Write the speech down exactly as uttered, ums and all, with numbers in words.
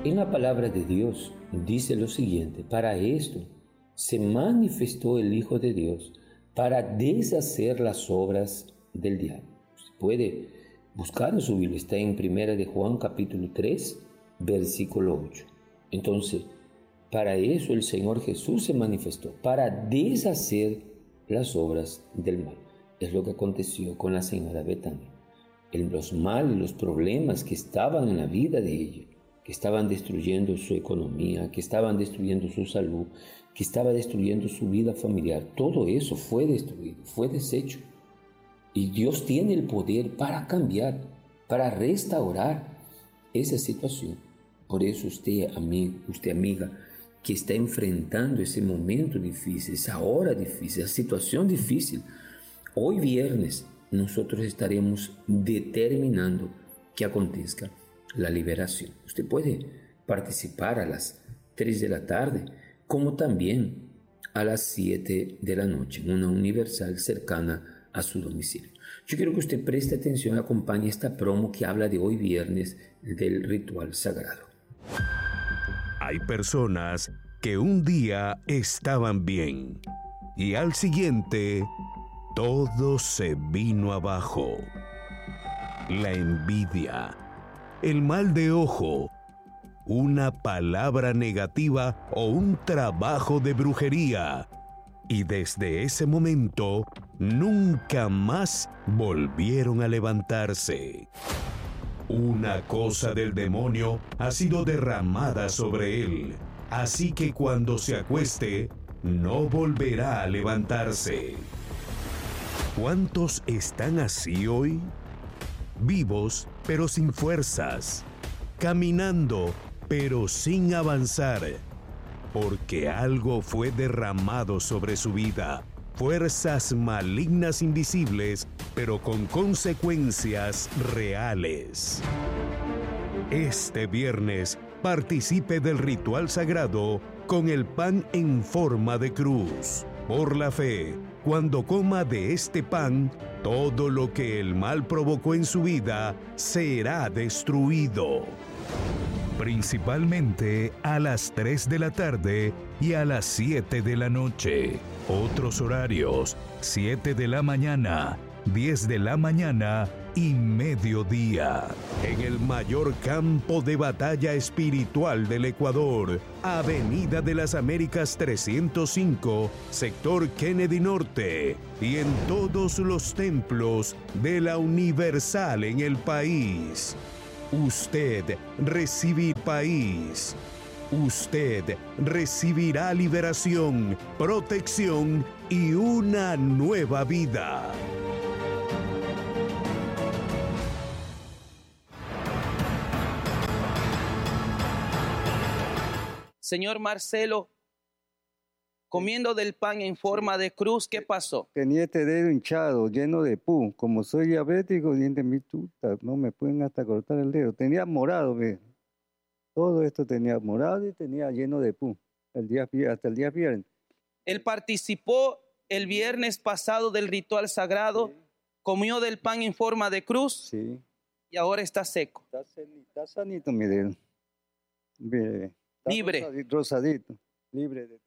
En la palabra de Dios dice lo siguiente: para esto se manifestó el Hijo de Dios, para deshacer las obras del diablo. Usted puede buscar en su Biblia, está en Primera de Juan capítulo tres, versículo ocho. Entonces, para eso el Señor Jesús se manifestó, para deshacer las obras del mal. Es lo que aconteció con la señora Betania. En los males, los problemas que estaban en la vida de ella, que estaban destruyendo su economía, que estaban destruyendo su salud, que estaba destruyendo su vida familiar, todo eso fue destruido, fue deshecho. Y Dios tiene el poder para cambiar, para restaurar esa situación. Por eso usted, amigo, usted amiga, que está enfrentando ese momento difícil, esa hora difícil, esa situación difícil, hoy viernes nosotros estaremos determinando que acontezca la liberación. Usted puede participar a las tres de la tarde, como también a las siete de la noche, en una universal cercana a su domicilio. Yo quiero que usted preste atención y acompañe esta promo que habla de hoy viernes del ritual sagrado. Hay personas que un día estaban bien y al siguiente todo se vino abajo. La envidia, el mal de ojo, una palabra negativa o un trabajo de brujería. Y desde ese momento, nunca más volvieron a levantarse. Una cosa del demonio ha sido derramada sobre él, así que cuando se acueste, no volverá a levantarse. ¿Cuántos están así hoy? Vivos, pero sin fuerzas. Caminando, pero sin avanzar. Porque algo fue derramado sobre su vida. Fuerzas malignas invisibles, pero con consecuencias reales. Este viernes, participe del ritual sagrado con el pan en forma de cruz. Por la fe, cuando coma de este pan, todo lo que el mal provocó en su vida será destruido. Principalmente a las tres de la tarde y a las siete de la noche. Otros horarios: siete de la mañana, diez de la mañana y mediodía. En el mayor campo de batalla espiritual del Ecuador, Avenida de las Américas trescientos cinco, sector Kennedy Norte, y en todos los templos de la Universal en el país. Usted recibirá país. Usted recibirá liberación, protección y una nueva vida. Señor Marcelo, comiendo del pan en forma de cruz, ¿qué pasó? Tenía este dedo hinchado, lleno de pus. Como soy diabético, diente mi tuta, no me pueden hasta cortar el dedo. Tenía morado, ve. Todo esto tenía morado y tenía lleno de pus. El día, hasta el día viernes. Él participó el viernes pasado del ritual sagrado, sí. Comió del pan en forma de cruz, sí. Y ahora está seco. Está, está sanito mi dedo. Está libre. Rosadito, rosadito, libre de